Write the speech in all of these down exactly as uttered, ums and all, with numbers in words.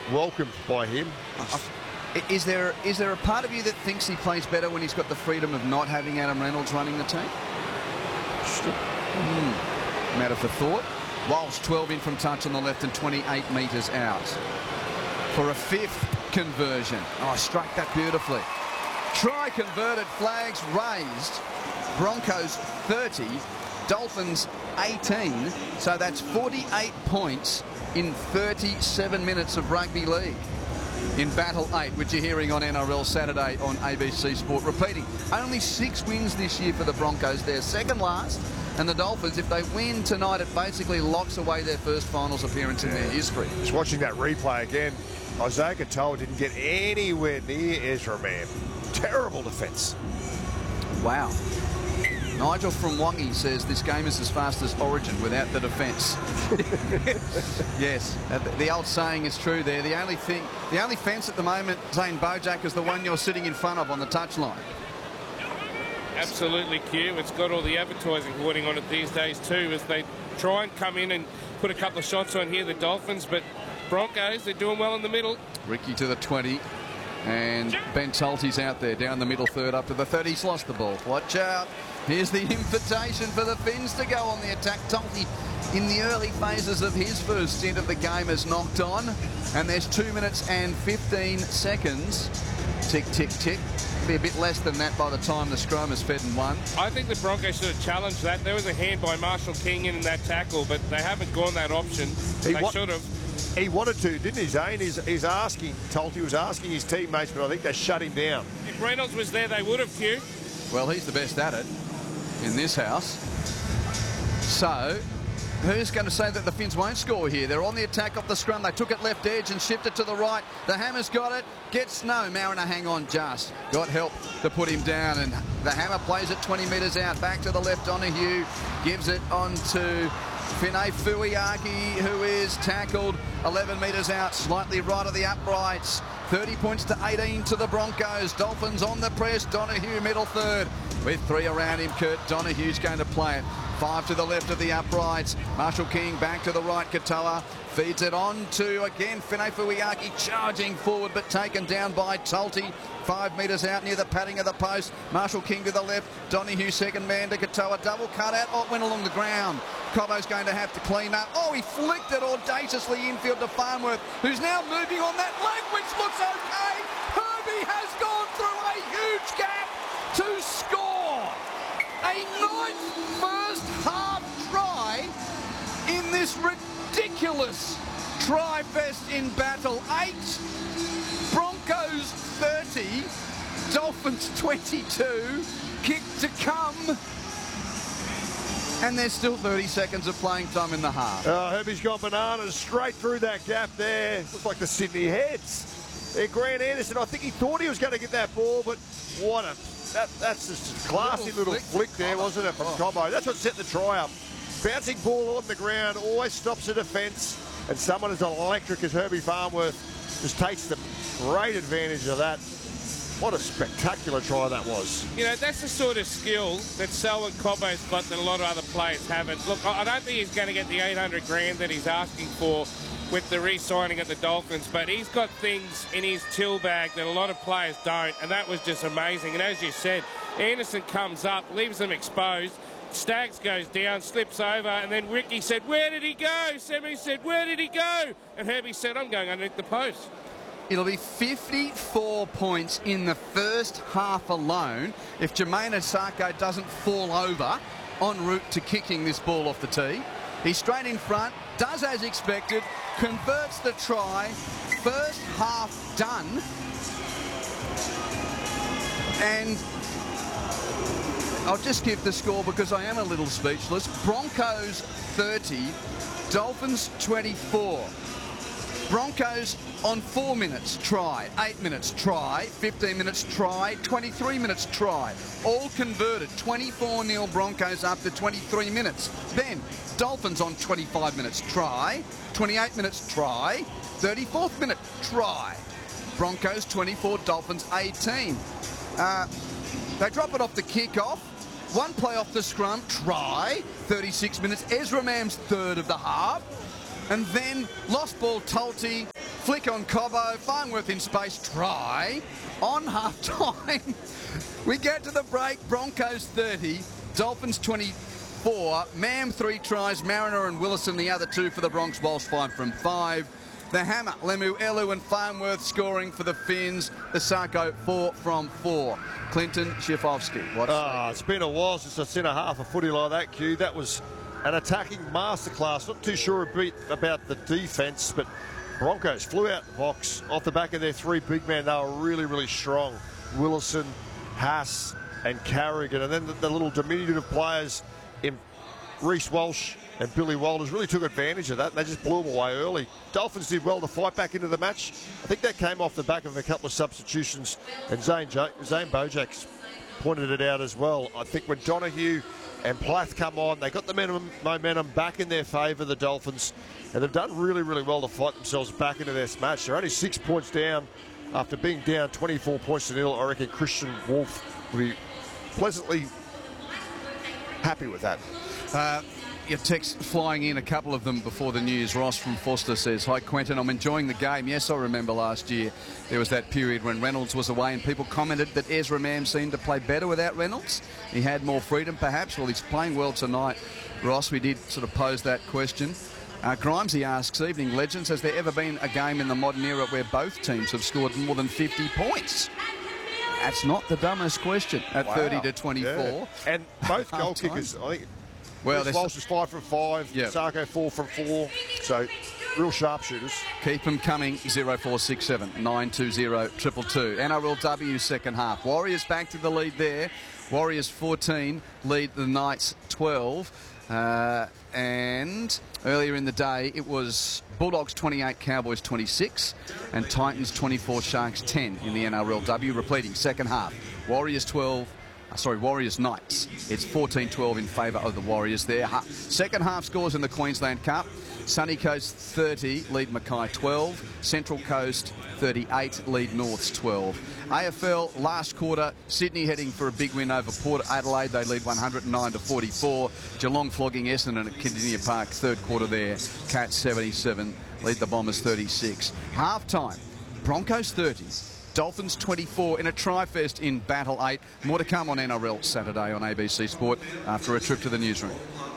welcomed by him. Is there is there a part of you that thinks he plays better when he's got the freedom of not having Adam Reynolds running the team? Mm. Matter for thought. Walsh twelve in from touch on the left and twenty-eight metres out. For a fifth conversion. Oh, struck that beautifully. Try converted, flags raised. Broncos thirty, Dolphins eighteen. So that's forty-eight points in thirty-seven minutes of rugby league. In Battle eight, which you're hearing on N R L Saturday on A B C Sport. Repeating, only six wins this year for the Broncos. They're second last. And the Dolphins, if they win tonight, it basically locks away their first finals appearance in their history. Just watching that replay again, Isaiah Katoa didn't get anywhere near Ezra Mam. Terrible defence. Wow. Nigel from Wongi says this game is as fast as Origin without the defence. Yes, the old saying is true there. The only thing, the only fence at the moment, Zane Bojack, is the one you're sitting in front of on the touchline. Absolutely, Q. It's got all the advertising hoarding on it these days too, as they try and come in and put a couple of shots on here, the Dolphins, but Broncos, they're doing well in the middle. Ricky to the twenty. And Ben Tulty's out there down the middle third up to the thirty. He's lost the ball. Watch out. Here's the invitation for the Finns to go on the attack. Tulty in the early phases of his first stint of the game has knocked on. And there's two minutes and fifteen seconds. Tick, tick, tick. Be a bit less than that by the time the scrum is fed and won. I think the Broncos should have challenged that. There was a hand by Marshall King in that tackle, but they haven't gone that option. He they should have. He wanted to, didn't he, Zane? He's, he's asking, Tulty was asking his teammates, but I think they shut him down. If Reynolds was there, they would have, Q. Well, he's the best at it in this house. So, who's going to say that the Finns won't score here? They're on the attack off the scrum. They took it left edge and shifted to the right. The Hammer's got it. Gets no. Mariner hang on just. Got help to put him down. And the Hammer plays it twenty metres out. Back to the left. Donahue gives it on to Finay Fuiaki, who is tackled eleven metres out, slightly right of the uprights. thirty points to eighteen to the Broncos. Dolphins on the press. Donahue middle third. With three around him, Kurt Donahue's going to play it. Five to the left of the uprights. Marshall King back to the right. Katoa feeds it on to, again, Finay Fuiaki charging forward, but taken down by Tulty. Five metres out near the padding of the post. Marshall King to the left. Donahue second man to Katoa. Double cut out. Oh, it went along the ground. Cobbo's going to have to clean up. Oh, he flicked it audaciously infield to Farnworth, who's now moving on that leg, which looks okay. Herbie has gone through a huge gap to score. A ninth first half try in this ridiculous try fest in Battle eight. Broncos thirty, Dolphins twenty-two, kick to come. And there's still thirty seconds of playing time in the half. Oh, Herbie's gone bananas straight through that gap there. Looks like the Sydney Heads. There, Grant Anderson, I think he thought he was going to get that ball, but what a... That, that's just a classy little, little flick, flick there, wasn't it, from oh. Cobbo? That's what set the try up. Bouncing ball on the ground, always stops the defence, and someone as electric as Herbie Farnworth just takes the great advantage of that. What a spectacular try that was. You know, that's the sort of skill that Selwyn Cobbo's got that a lot of other players haven't. Look, I don't think he's going to get the eight hundred grand that he's asking for with the re-signing at the Dolphins, but he's got things in his till bag that a lot of players don't, and that was just amazing. And as you said, Anderson comes up, leaves them exposed, Staggs goes down, slips over, and then Ricky said, where did he go? Semi said, where did he go? And Herbie said, I'm going underneath the post. It'll be fifty-four points in the first half alone if Jermaine Asako doesn't fall over en route to kicking this ball off the tee. He's straight in front, does as expected, converts the try, first half done. And I'll just give the score because I am a little speechless. Broncos thirty, Dolphins twenty-four. Broncos on four minutes try, eight minutes try, fifteen minutes try, twenty-three minutes try. All converted, twenty-four nil Broncos after twenty-three minutes. Then Dolphins on twenty-five minutes try, twenty-eight minutes try, thirty-fourth minute try. Broncos twenty-four, Dolphins eighteen. Uh, they drop it off the kick-off. One play off the scrum, try, thirty-six minutes. Ezra Mam's third of the half. And then lost ball Tulty, Flick on Cobbo, Farnworth in space, try on half-time. We get to the break, Broncos thirty, Dolphins twenty-four, Mam three tries, Mariner and Willison the other two for the Bronx, Walsh five from five. The Hammer, Lemu, Elu and Farnworth scoring for the Finns, the Sarko four from four. Clinton Schifovski. What's oh, it's been a while since I've seen a half a footy like that, Q. That was an attacking masterclass. Not too sure a bit about the defence, but Broncos flew out the box off the back of their three big men. They were really, really strong. Willison, Haas and Carrigan. And then the, the little diminutive players in Reece Walsh and Billy Walters really took advantage of that. They just blew them away early. Dolphins did well to fight back into the match. I think that came off the back of a couple of substitutions, and Zane, jo- Zane Bojak's pointed it out as well. I think when Donahue and Plath come on, they got the momentum, momentum back in their favour, the Dolphins, and they've done really, really well to fight themselves back into this match. They're only six points down after being down twenty-four points to nil. I reckon Christian Wolf will be pleasantly happy with that. Uh, Your text flying in, a couple of them before the news. Ross from Foster says, hi Quentin, I'm enjoying the game. Yes, I remember last year there was that period when Reynolds was away and people commented that Ezra Mam seemed to play better without Reynolds. He had more freedom perhaps. Well, he's playing well tonight. Ross, we did sort of pose that question. Uh, Grimesy asks, evening legends, has there ever been a game in the modern era where both teams have scored more than fifty points? That's not the dumbest question at wow. thirty to twenty-four. Yeah. And both goal kickers, I think. Well, Walsh is five from five, yep. Sarko four from four, so real sharpshooters. Keep them coming, zero four six seven nine two zero two two two. N R L W second half. Warriors back to the lead there. Warriors fourteen, lead the Knights twelve. Uh, and earlier in the day, it was Bulldogs twenty-eight, Cowboys twenty-six, and Titans twenty-four, Sharks ten in the N R L W. Repeating, second half. Warriors twelve. Sorry, Warriors Knights. It's fourteen twelve in favour of the Warriors there. Ha- Second half scores in the Queensland Cup. Sunny Coast thirty, lead Mackay twelve. Central Coast thirty-eight, lead Norths twelve. A F L last quarter, Sydney heading for a big win over Port Adelaide. They lead one hundred nine to forty-four. Geelong flogging Essendon at Kindernia Park, third quarter there. Cats seventy-seven, lead the Bombers thirty-six. Half time, Broncos thirty. Dolphins twenty-four in a tri-fest in Battle eight. More to come on N R L Saturday on A B C Sport after a trip to the newsroom.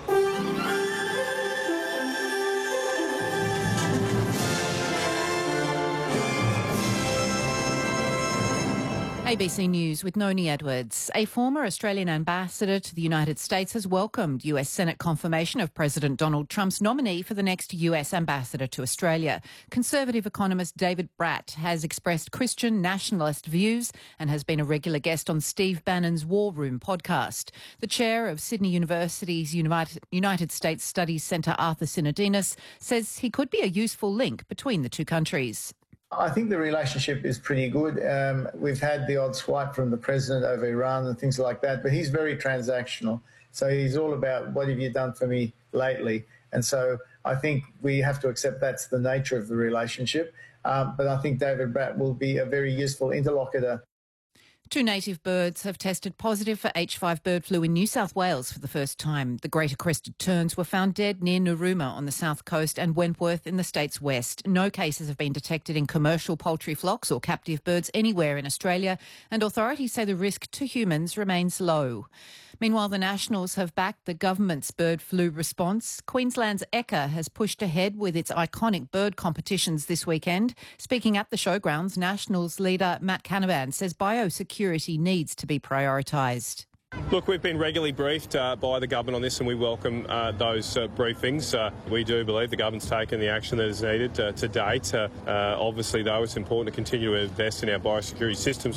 A B C News with Noni Edwards. A former Australian ambassador to the United States has welcomed U S Senate confirmation of President Donald Trump's nominee for the next U S ambassador to Australia. Conservative economist David Bratt has expressed Christian nationalist views and has been a regular guest on Steve Bannon's War Room podcast. The chair of Sydney University's United States Studies Centre, Arthur Sinodinos, says he could be a useful link between the two countries. I think the relationship is pretty good. Um, we've had the odd swipe from the president over Iran and things like that, but he's very transactional. So he's all about, what have you done for me lately? And so I think we have to accept that's the nature of the relationship. Um, but I think David Bratt will be a very useful interlocutor. Two native birds have tested positive for H five bird flu in New South Wales for the first time. The greater crested terns were found dead near Narooma on the south coast and Wentworth in the state's west. No cases have been detected in commercial poultry flocks or captive birds anywhere in Australia, and authorities say the risk to humans remains low. Meanwhile, the Nationals have backed the government's bird flu response. Queensland's Ekka has pushed ahead with its iconic bird competitions this weekend. Speaking at the showgrounds, Nationals leader Matt Canavan says biosecurity needs to be prioritised. Look, we've been regularly briefed uh, by the government on this and we welcome uh, those uh, briefings. Uh, we do believe the government's taken the action that is needed uh, to date. Uh, uh, obviously, though, it's important to continue to invest in our biosecurity systems.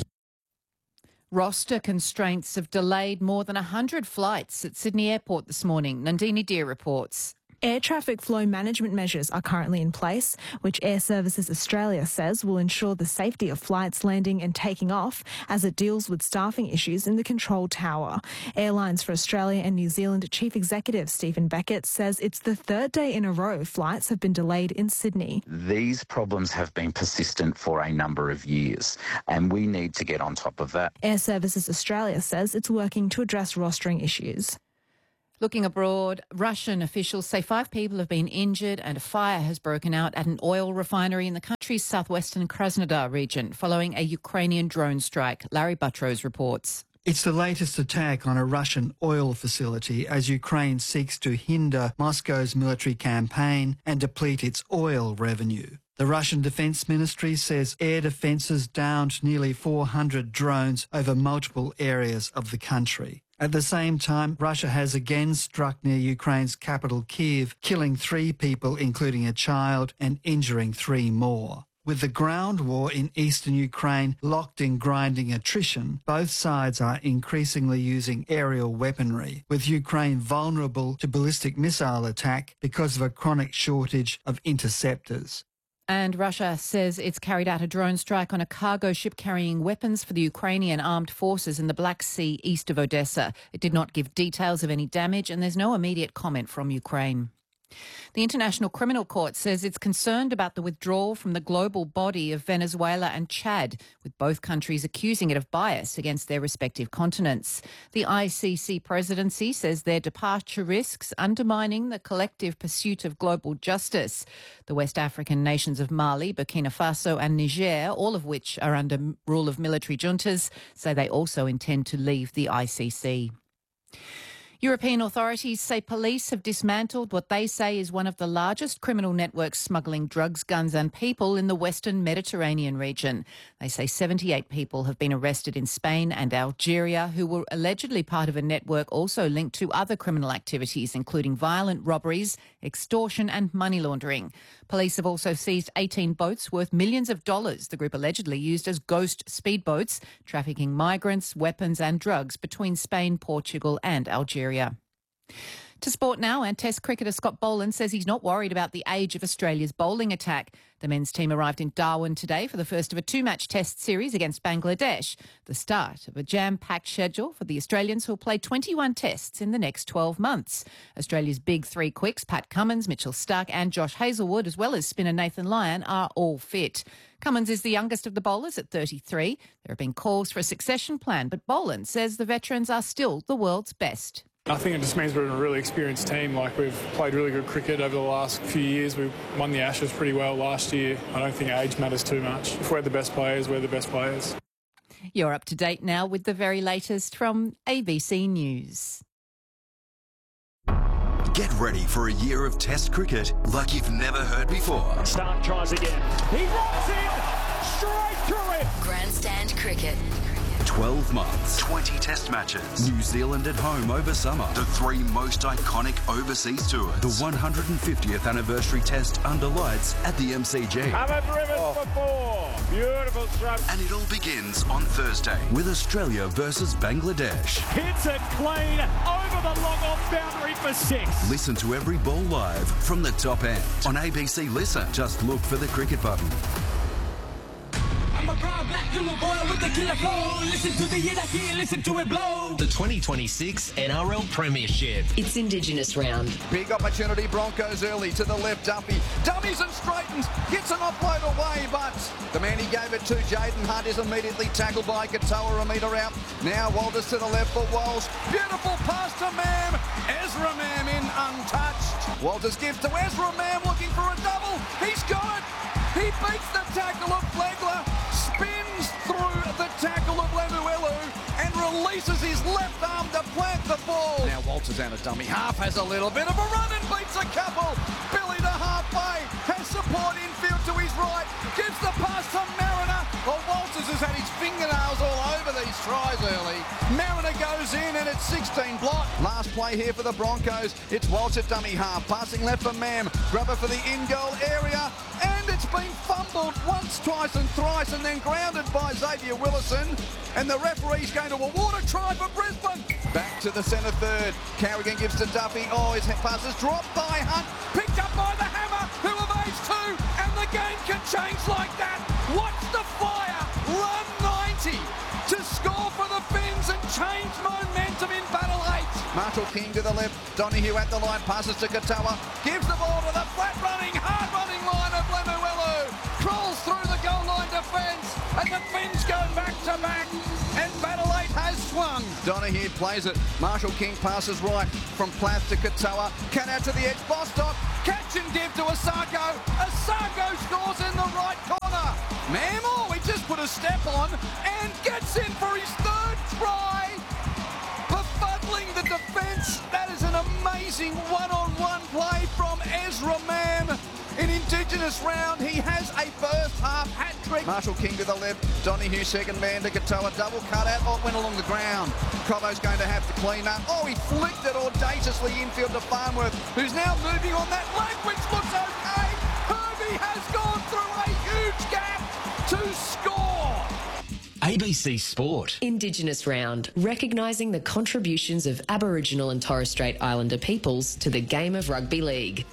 Roster constraints have delayed more than one hundred flights at Sydney Airport this morning. Nandini Deer reports. Air traffic flow management measures are currently in place, which Air Services Australia says will ensure the safety of flights landing and taking off as it deals with staffing issues in the control tower. Airlines for Australia and New Zealand Chief Executive Stephen Beckett says it's the third day in a row flights have been delayed in Sydney. These problems have been persistent for a number of years, and we need to get on top of that. Air Services Australia says it's working to address rostering issues. Looking abroad, Russian officials say five people have been injured and a fire has broken out at an oil refinery in the country's southwestern Krasnodar region following a Ukrainian drone strike. Larry Buttrose reports. It's the latest attack on a Russian oil facility as Ukraine seeks to hinder Moscow's military campaign and deplete its oil revenue. The Russian Defence Ministry says air defences downed nearly four hundred drones over multiple areas of the country. At the same time, Russia has again struck near Ukraine's capital, Kyiv, killing three people, including a child, and injuring three more. With the ground war in eastern Ukraine locked in grinding attrition, both sides are increasingly using aerial weaponry, with Ukraine vulnerable to ballistic missile attack because of a chronic shortage of interceptors. And Russia says it's carried out a drone strike on a cargo ship carrying weapons for the Ukrainian armed forces in the Black Sea east of Odessa. It did not give details of any damage, and there's no immediate comment from Ukraine. The International Criminal Court says it's concerned about the withdrawal from the global body of Venezuela and Chad, with both countries accusing it of bias against their respective continents. The I C C presidency says their departure risks undermining the collective pursuit of global justice. The West African nations of Mali, Burkina Faso and Niger, all of which are under rule of military juntas, say they also intend to leave the I C C. European authorities say police have dismantled what they say is one of the largest criminal networks smuggling drugs, guns and people in the Western Mediterranean region. They say seventy-eight people have been arrested in Spain and Algeria who were allegedly part of a network also linked to other criminal activities, including violent robberies, extortion and money laundering. Police have also seized eighteen boats worth millions of dollars the group allegedly used as ghost speedboats, trafficking migrants, weapons and drugs between Spain, Portugal and Algeria. To sport now, and Test cricketer Scott Boland says he's not worried about the age of Australia's bowling attack. The men's team arrived in Darwin today for the first of a two-match Test series against Bangladesh, the start of a jam-packed schedule for the Australians who will play twenty-one Tests in the next twelve months. Australia's big three quicks, Pat Cummins, Mitchell Starc and Josh Hazlewood, as well as spinner Nathan Lyon, are all fit. Cummins is the youngest of the bowlers at thirty-three. There have been calls for a succession plan, but Boland says the veterans are still the world's best. I think it just means we're a really experienced team. Like, we've played really good cricket over the last few years. We won the Ashes pretty well last year. I don't think age matters too much. If we're the best players, we're the best players. You're up to date now with the very latest from A B C News. Get ready for a year of Test cricket like you've never heard before. Starc tries again. He rocks in straight through it. Grandstand cricket. twelve months, twenty Test matches, New Zealand at home over summer, the three most iconic overseas tours, the one hundred fiftieth anniversary Test under lights at the M C G. Have driven oh. for four. Beautiful stroke. And it all begins on Thursday with Australia versus Bangladesh. Hits it clean over the long off boundary for six. Listen to every ball live from the top end on A B C Listen. Just look for the cricket button. I'm a proud black little boy with the killer flow. Listen to the hit, I hear, listen to it blow. The twenty twenty-six N R L Premiership. It's Indigenous round. Big opportunity, Broncos early to the left, Duffy. Dummies and straightens, gets an offload away, but the man he gave it to, Jaden Hunt, is immediately tackled by Katoa, a metre out. Now Walters to the left for Walsh. Beautiful pass to Mam. Ezra Mam in untouched. Walters gives to Ezra Mam looking for a double. He's got it. He beats the tackle of Flegler, spins through the tackle of Lemuelu and releases his left arm to plant the ball. Now Walters out of dummy. Half has a little bit of a run and beats a couple. Billy to halfway, has support infield to his right, gives the pass to Mariner. Well, Walters has had his fingernails all over these tries early. Mariner goes in and it's sixteen blot. Last play here for the Broncos. It's Walsh at dummy half, passing left for Mam. Grubber for the in-goal area. And it's been fumbled once, twice and thrice and then grounded by Xavier Willison. And the referee's going to award a try for Brisbane. Back to the centre third. Carrigan gives to Duffy. Oh, his pass is dropped by Hunt. Picked up by the Hammer, who evades two. And the game can change like that. Watch the Fire run ninety to score for the Finns and change momentum in battle eight. Marshall King to the left. Donahue at the line. Passes to Katoa. Gives the ball to the flat-running, hard-running line of Lemuelu. Crawls through the goal line defence. And the Finns go back-to-back. And battle eight has swung. Donaghy plays it. Marshall King passes right from Plath to Katoa. Cut out to the edge. Bostock. Catch and give to Asako. Asako scores in the right corner. Mamor, he just put a step on and gets in for his third try. Befuddling the defence. That is an amazing one-on-one play from Ezra Mam. In Indigenous round, he has a first half hat-trick. Marshall King to the left. Donaghy second man to Katoa. Double cut out. Oh, it went along the ground. Cobbo's going to have to clean up. Oh, he flicked it audaciously infield to Farnworth, who's now moving on that leg, which looks okay. Herbie has gone through a huge gap to score. A B C Sport. Indigenous round, recognising the contributions of Aboriginal and Torres Strait Islander peoples to the game of rugby league.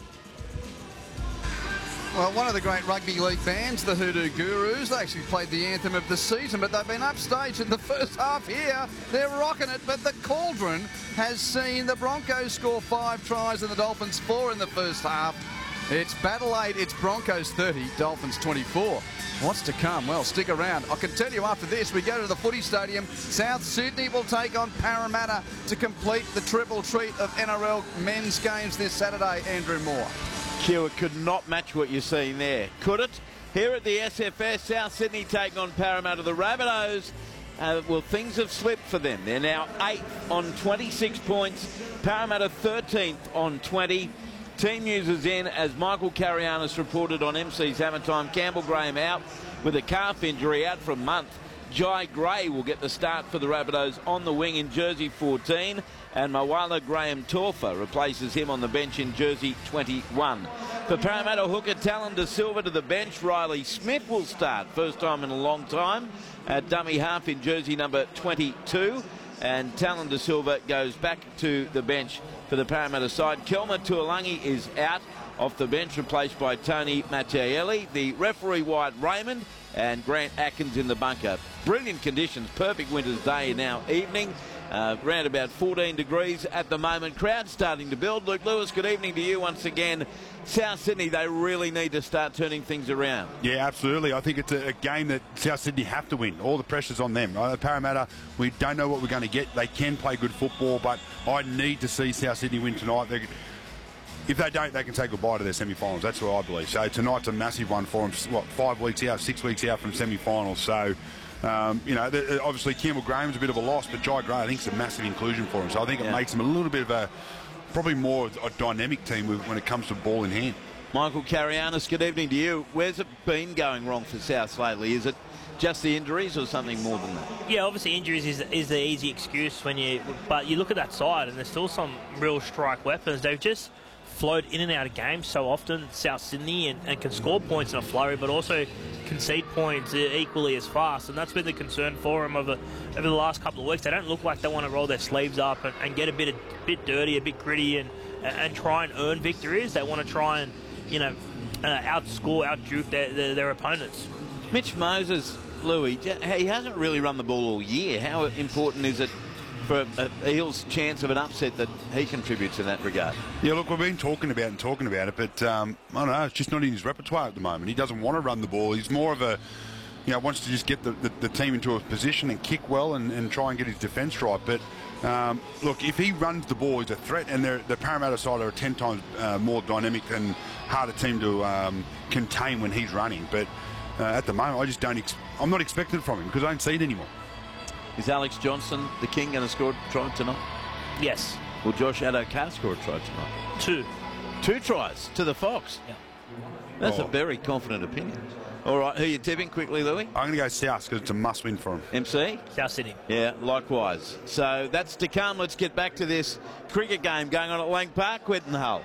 Well, one of the great rugby league bands, the Hoodoo Gurus, they actually played the anthem of the season, but they've been upstaged in the first half here. They're rocking it, but the Cauldron has seen the Broncos score five tries and the Dolphins four in the first half. It's Battle eight, it's Broncos thirty, Dolphins twenty-four. What's to come? Well, stick around. I can tell you after this, we go to the footy stadium. South Sydney will take on Parramatta to complete the triple treat of N R L men's games this Saturday. Andrew Moore. Q, it could not match what you're seeing there, could it? Here at the S F S, South Sydney taking on Parramatta. The Rabbitohs, uh, well, things have slipped for them. They're now eighth on twenty-six points. Parramatta thirteenth on twenty. Team news is in as Michael Carianis reported on M C's Hammer Time. Campbell Graham out with a calf injury, out for a month. Jai Gray will get the start for the Rabbitohs on the wing in jersey fourteen, and Mawala Graham Torfa replaces him on the bench in jersey twenty-one. For Parramatta hooker Talon De Silva to the bench, Riley Smith will start, first time in a long time, at dummy half in jersey number twenty-two, and Talon De Silva goes back to the bench for the Parramatta side. Kelma Tuolangi is out off the bench, replaced by Tony Mattielli. The referee Wyatt Raymond and Grant Atkins in the bunker. Brilliant conditions, perfect winter's day now evening. Uh, around about fourteen degrees at the moment. Crowd starting to build. Luke Lewis, good evening to you once again. South Sydney, they really need to start turning things around. Yeah, absolutely. I think it's a, a game that South Sydney have to win. All the pressure's on them. Right? Parramatta, we don't know what we're going to get. They can play good football, but I need to see South Sydney win tonight. They're, If they don't, they can say goodbye to their semi-finals. That's what I believe. So tonight's a massive one for them. What, five weeks out, six weeks out from semi-finals. So, um, you know, obviously Campbell Graham's a bit of a loss, but Jai Gray, I think, is a massive inclusion for him. So I think it yeah. makes them a little bit of a, probably more a dynamic team when it comes to ball in hand. Michael Carianis, good evening to you. Where's it been going wrong for South lately? Is it just the injuries or something more than that? Yeah, obviously injuries is, is the easy excuse when you, but you look at that side and there's still some real strike weapons. They've just flowed in and out of games so often, South Sydney, and, and can score points in a flurry, but also concede points equally as fast, and that's been the concern for them over, over the last couple of weeks. They don't look like they want to roll their sleeves up and, and get a bit a bit dirty, a bit gritty, and and try and earn victories. They want to try and, you know, uh, outscore, outjuke their, their, their opponents. Mitch Moses, Louis, he hasn't really run the ball all year. How important is it for a Eels' chance of an upset that he contributes in that regard? Yeah, look, we've been talking about it and talking about it, but um, I don't know, it's just not in his repertoire at the moment. He doesn't want to run the ball. He's more of a, you know, wants to just get the, the, the team into a position and kick well and, and try and get his defence right. But um, look, if he runs the ball, he's a threat, and the Parramatta side are ten times uh, more dynamic and harder team to um, contain when he's running. But uh, at the moment, I just don't, ex I'm not expecting it from him because I don't see it anymore. Is Alex Johnson, the king, going to score a try tonight? Yes. Will Josh Addo-Carr score a try tonight? Two. Two tries to the Fox? Yeah. That's oh. a very confident opinion. All right, who are you tipping quickly, Louis? I'm going to go South because it's a must-win for him. M C? South Sydney. Yeah, likewise. So that's to come. Let's get back to this cricket game going on at Lang Park, Quentin Hull.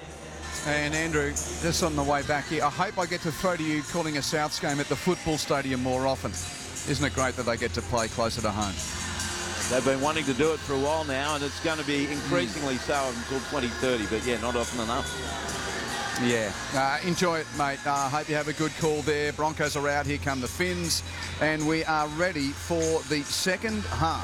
And Andrew, just on the way back here, I hope I get to throw to you calling a Souths game at the football stadium more often. Isn't it great that they get to play closer to home? They've been wanting to do it for a while now, and it's going to be increasingly so until twenty thirty, but yeah, not often enough. Yeah, uh, enjoy it, mate. I uh, hope you have a good call there. Broncos are out, here come the Finns, and we are ready for the second half.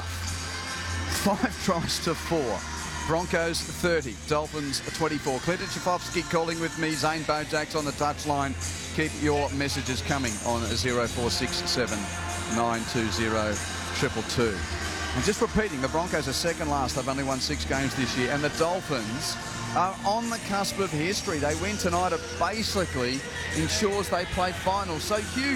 Five tries to four. Broncos thirty, Dolphins twenty-four. Clinton Schafowski calling with me, Zane Bojack's on the touchline. Keep your messages coming on zero four six seven nine two zero two two two. And just repeating, the Broncos are second last. They've only won six games this year. And the Dolphins are on the cusp of history. They win tonight. It basically ensures they play finals. So huge